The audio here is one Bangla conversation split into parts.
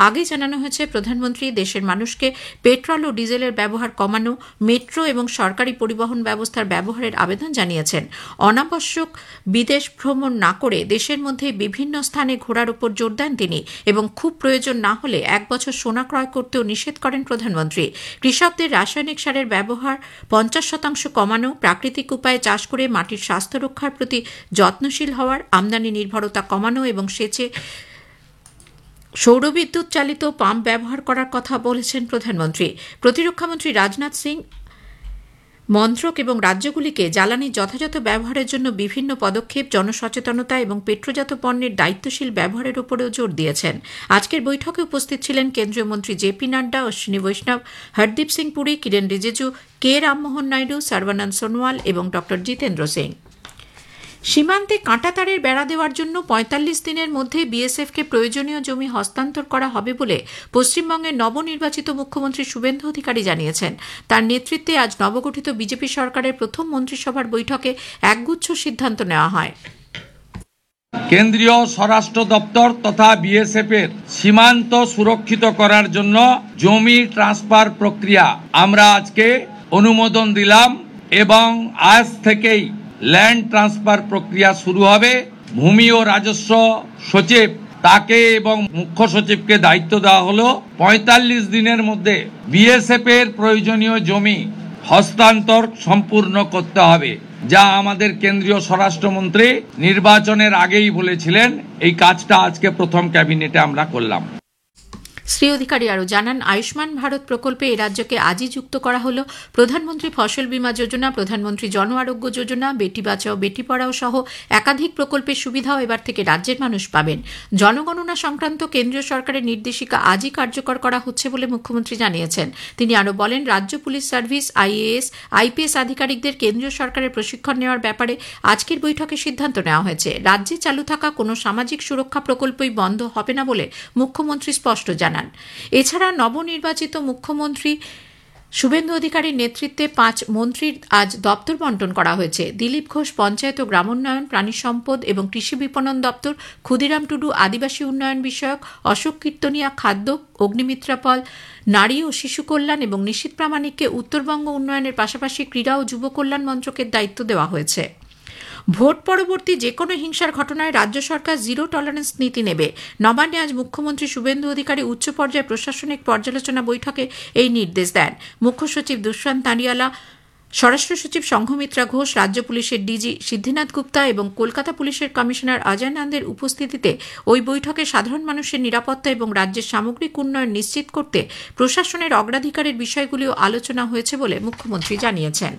আগে জানানো হয়েছে প্রধানমন্ত্রী দেশের মানুষকে পেট্রোল ও ডিজেলের ব্যবহার কমানো, মেট্রো এবং সরকারি পরিবহন ব্যবস্থার ব্যবহারের আবেদন জানিয়েছেন। অনাবশ্যক বিদেশ ভ্রমণ না করে দেশের মধ্যে বিভিন্ন স্থানে ঘোরার উপর জোর দেন তিনি এবং খুব প্রয়োজন না হলে 1 বছর সোনা ক্রয় করতেও নিষেধ করেন প্রধানমন্ত্রী। কৃষকদের রাসায়নিক সারের ব্যবহার 50% কমানো, প্রাকৃতিক উপায়ে চাষ করে মাটির স্বাস্থ্য রক্ষার প্রতি যত্নশীল হওয়ার, আমদানি নির্ভরতা কমানো এবং সেচে সৌরবিদ্যুৎ চালিত পাম্প ব্যবহার করার কথা বলেছেন প্রধানমন্ত্রী। প্রতিরক্ষামন্ত্রী রাজনাথ সিং মন্ত্রক এবং রাজ্যগুলিকে জ্বালানির যথাযথ ব্যবহারের জন্য বিভিন্ন পদক্ষেপ, জনসচেতনতা এবং পেট্রোজাত পণ্যের দায়িত্বশীল ব্যবহারের উপরেও জোর দিয়েছেন। আজকের বৈঠকে উপস্থিত ছিলেন কেন্দ্রীয় মন্ত্রী জেপি নাড্ডা, অশ্বিনী বৈষ্ণব, হরদীপ সিং পুরী, কিরেন রিজিজু, কে রামমোহন নাইডু, সর্বানন্দ সোনোয়াল এবং ড জিতেন্দ্র সিং। সীমান্তে কাঁটাতারের বেড়া দেওয়ার জন্য 45 দিনের মধ্যে বিএসএফকে প্রয়োজনীয় জমি হস্তান্তর করা হবে বলে পশ্চিমবঙ্গের নবনির্বাচিত মুখ্যমন্ত্রী শুভেন্দু অধিকারী জানিয়েছেন। তার নেতৃত্বে আজ নবগঠিত বিজেপি সরকারের প্রথম মন্ত্রিসভার বৈঠকে একগুচ্ছ সিদ্ধান্ত নেওয়া হয়। কেন্দ্রীয় স্বরাষ্ট্র দপ্তর তথা বিএসএফ এর সীমান্ত সুরক্ষিত করার জন্য জমি ট্রান্সফার প্রক্রিয়া আমরা আজকে অনুমোদন দিলাম এবং আজ থেকেই ল্যান্ড ট্রান্সফার প্রক্রিয়া শুরু হবে। ভূমি ও রাজস্ব সচিব তাকে এবং মুখ্য সচিবকে দায়িত্ব দেওয়া হলো 45 দিনের মধ্যে বিএসএফ এর প্রয়োজনীয় জমি হস্তান্তর সম্পূর্ণ করতে হবে, যা আমাদের কেন্দ্রীয় স্বরাষ্ট্রমন্ত্রী নির্বাচনের আগেই বলেছিলেন। এই কাজটা আজকে প্রথম ক্যাবিনেটে আমরা করলাম। শ্রী অধিকারী আরও জানান, আয়ুষ্মান ভারত প্রকল্পে এ রাজ্যকে আজই যুক্ত করা হল। প্রধানমন্ত্রী ফসল বীমা যোজনা, প্রধানমন্ত্রী জন আরোগ্য যোজনা, বেটি বাঁচাও বেটি পড়াও সহ একাধিক প্রকল্পের সুবিধাও এবার থেকে রাজ্যের মানুষ পাবেন। জনগণনা সংক্রান্ত কেন্দ্রীয় সরকারের নির্দেশিকা আজই কার্যকর করা হচ্ছে বলে মুখ্যমন্ত্রী জানিয়েছেন। তিনি আরও বলেন, রাজ্য পুলিশ সার্ভিস, আইএএস, আইপিএস আধিকারিকদের কেন্দ্রীয় সরকারের প্রশিক্ষণ নেওয়ার ব্যাপারে আজকের বৈঠকে সিদ্ধান্ত নেওয়া হয়েছে। রাজ্যে চালু থাকা কোনো সামাজিক সুরক্ষা প্রকল্পই বন্ধ হবে না বলে মুখ্যমন্ত্রী স্পষ্ট জানান। এছাড়া নবনির্বাচিত মুখ্যমন্ত্রী শুভেন্দু অধিকারীর নেতৃত্বে 5 মন্ত্রীর আজ দপ্তর বন্টন করা হয়েছে। দিলীপ ঘোষ পঞ্চায়েত ও গ্রামোন্নয়ন, প্রাণী সম্পদ এবং কৃষি বিপণন দপ্তর, ক্ষুদিরাম টুডু আদিবাসী উন্নয়ন বিষয়ক, অশোক কীর্তনিয়া খাদ্য, অগ্নিমিত্রা পল নারী ও শিশু কল্যাণ এবং নিশীথ প্রামাণিককে উত্তরবঙ্গ উন্নয়নের পাশাপাশি ক্রীড়া ও যুব কল্যাণ মন্ত্রকের দায়িত্ব দেওয়া হয়েছে। ভোট পরবর্তী যে কোনো হিংসার ঘটনায় রাজ্য সরকার জিরো টলারেন্স নীতি নেবে। নবান্নে আজ মুখ্যমন্ত্রী শুভেন্দু অধিকারী উচ্চ পর্যায়ে প্রশাসনিক পর্যালোচনা বৈঠকে এই নির্দেশ দেন। মুখ্য সচিব দুষ্যন্ত তানিয়ালা, স্বরাষ্ট্র সচিব সংঘমিত্রা ঘোষ, রাজ্য পুলিশের ডিজি সিদ্ধিনাথ গুপ্তা এবং কলকাতা পুলিশের কমিশনার অজয় নন্দের উপস্থিতিতে ওই বৈঠকে সাধারণ মানুষের নিরাপত্তা এবং রাজ্যের সামগ্রিক উন্নয়ন নিশ্চিত করতে প্রশাসনের অগ্রাধিকারের বিষয়গুলিও আলোচনা হয়েছে বলে মুখ্যমন্ত্রী জানিয়েছেন।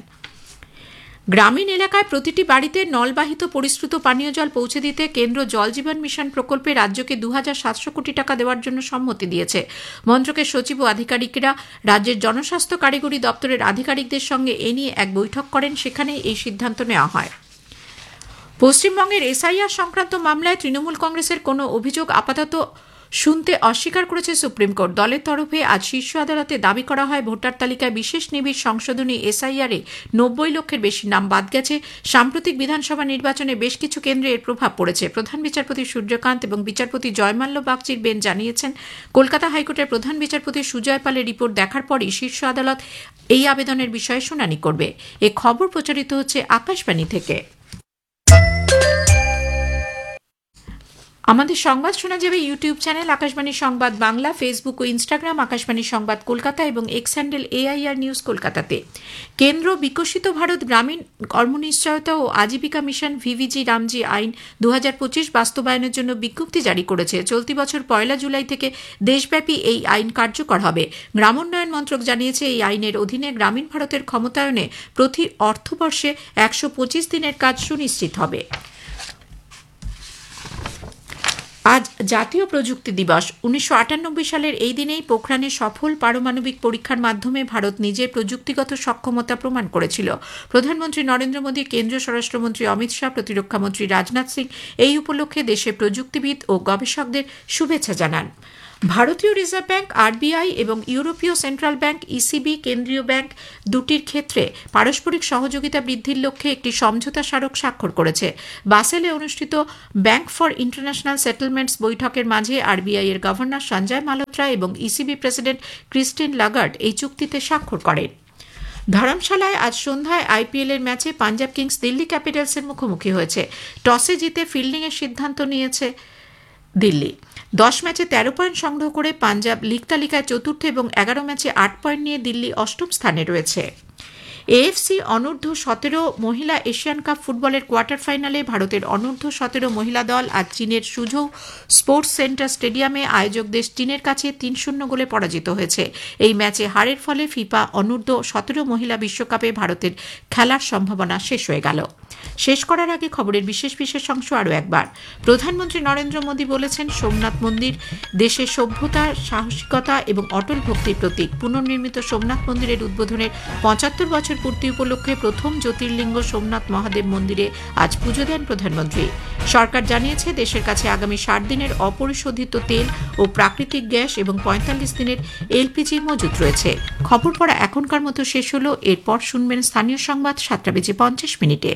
গ্রামীণ এলাকায় প্রতিটি বাড়িতে নলবাহিত পরিশ্রুত পানীয় জল পৌঁছে দিতে কেন্দ্র জল জীবন মিশন প্রকল্পে রাজ্যকে 2700 কোটি টাকা দেওয়ার জন্য সম্মতি দিয়েছে। মন্ত্রকের সচিব ও আধিকারিকরা রাজ্যের জনস্বাস্থ্য কারিগরি দপ্তরের আধিকারিকদের সঙ্গে এ নিয়ে এক বৈঠক করেন, সেখানে এই সিদ্ধান্ত নেওয়া হয়। পশ্চিমবঙ্গের এসআইআর সংক্রান্ত মামলায় তৃণমূল কংগ্রেসের কোনো অভিযোগ আপাতত শুনতে অস্বীকার করেছে সুপ্রিম কোর্ট। দলের তরফে আজ শীর্ষ আদালতে দাবি করা হয়, ভোটার তালিকায় বিশেষ নিবিড় সংশোধনী এসআইআরে 90 লক্ষের বেশি নাম বাদ গেছে। সাম্প্রতিক বিধানসভা নির্বাচনে বেশ কিছু কেন্দ্রে এর প্রভাব পড়েছে। প্রধান বিচারপতি সূর্যকান্ত এবং বিচারপতি জয়মাল্য বাগচির বেঞ্চ জানিয়েছেন, কলকাতা হাইকোর্টের প্রধান বিচারপতি সুজয় পালের রিপোর্ট দেখার পরই শীর্ষ আদালত এই আবেদনের বিষয়ে শুনানি করবে। এ খবর প্রচারিত হচ্ছে আকাশবাণী থেকে। আমাদের সংবাদ শোনা যাবে ইউটিউব চ্যানেল আকাশবাণী সংবাদ বাংলা, ফেসবুক ও ইনস্টাগ্রাম আকাশবাণী সংবাদ কলকাতা এবং এক্স হ্যান্ডেল এআইআর নিউজ কলকাতাতে। কেন্দ্র বিকশিত ভারত গ্রামীণ কর্মনিশ্চয়তা ও আজীবিকা মিশন ভিভিজি রামজি আইন 2025 বাস্তবায়নের জন্য বিজ্ঞপ্তি জারি করেছে। চলতি বছর 1 জুলাই থেকে দেশব্যাপী এই আইন কার্যকর হবে। গ্রামোন্নয়ন মন্ত্রক জানিয়েছে, এই আইনের অধীনে গ্রামীণ ভারতের ক্ষমতায়নে প্রতি অর্থবর্ষে 125 দিনের কাজ সুনিশ্চিত হবে। আজ জাতীয় প্রযুক্তি দিবস। 1998 সালের এই দিনেই পোখরানে সফল পারমাণবিক পরীক্ষার মাধ্যমে ভারত নিজের প্রযুক্তিগত সক্ষমতা প্রমাণ করেছিল। প্রধানমন্ত্রী নরেন্দ্র মোদী, কেন্দ্রীয় স্বরাষ্ট্রমন্ত্রী অমিত শাহ, প্রতিরক্ষামন্ত্রী রাজনাথ সিং এই উপলক্ষে দেশের প্রযুক্তিবিদ ও গবেষকদের শুভেচ্ছা জানান। ভারতীয় রিজার্ভ ব্যাংক আরবিআই এবং ইউরোপীয় সেন্ট্রাল ব্যাংক ইসিবি কেন্দ্রীয় ব্যাংক দুটির ক্ষেত্রে পারস্পরিক সহযোগিতা বৃদ্ধির লক্ষ্যে একটি সমঝোতা স্মারক স্বাক্ষর করেছে। বাসেলে অনুষ্ঠিত ব্যাংক ফর ইন্টারন্যাশনাল সেটেলমেন্টস বৈঠকের মাঝে আরবিআই এর গভর্নর সঞ্জয় মালহোত্রা এবং ইসিবি প্রেসিডেন্ট ক্রিস্টিন লাগার্ড এই চুক্তিতে স্বাক্ষর করেন। ধরমশালায় আজ সন্ধ্যায় আইপিএল এর ম্যাচে পাঞ্জাব কিংস দিল্লি ক্যাপিটালসের মুখোমুখি হয়েছে। টসে জিতে ফিল্ডিংয়ের সিদ্ধান্ত নিয়েছে দিল্লি। 10 ম্যাচে 13 পয়েন্ট সংগ্রহ করে পাঞ্জাব লীগ তালিকায় চতুর্থ এবং 11 ম্যাচে 8 পয়েন্ট নিয়ে দিল্লি অষ্টম স্থানে রয়েছে। এএফসি অনূর্ধ্ব 17 মহিলা এশিয়ান কাপ ফুটবলের কোয়ার্টার ফাইনালে ভারতের অনূর্ধ্ব 17 মহিলা দল আজ চীনের সুঝৌ স্পোর্টস সেন্টার স্টেডিয়ামে আয়োজক দেশ চীনের কাছে 3-0 গোলে পরাজিত হয়েছে। এই ম্যাচে হারের ফলে ফিফা অনূর্ধ্ব 17 মহিলা বিশ্বকাপে ভারতের খেলার সম্ভাবনা শেষ হয়ে গেল। শেষ করার আগে খবরের বিশেষ অংশ আরও একবার। প্রধানমন্ত্রী নরেন্দ্র মোদী বলেছেন, সোমনাথ মন্দির দেশের সভ্যতা, সাহসিকতা এবং অটল ভক্তির প্রতীক। পুনর্নির্মিত সোমনাথ মন্দিরের উদ্বোধনের 75 বছর পূর্তি উপলক্ষে প্রথম জ্যোতির্লিঙ্গ সোমনাথ মহাদেব মন্দিরে আজ পুজো দেন প্রধানমন্ত্রী। সরকার জানিয়েছে, দেশের কাছে আগামী 60 দিনের অপরিশোধিত তেল ও প্রাকৃতিক গ্যাস এবং 45 দিনের এলপিজি মজুত রয়েছে। খবর পড়া এখনকার মতো শেষ হলো। এরপর শুনবেন স্থানীয় সংবাদ 7:50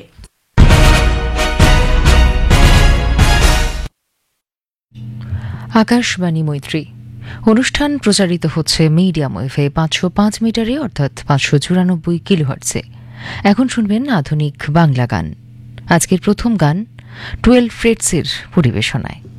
আকাশবাণী মৈত্রী অনুষ্ঠান প্রচারিত হচ্ছে মিডিয়াম ওয়েভে 505 মিটারে অর্থাৎ 594 কিলোহার্টজে। এখন শুনবেন আধুনিক বাংলা গান। আজকের প্রথম গান 12 ফ্রেটসের পরিবেশনায়।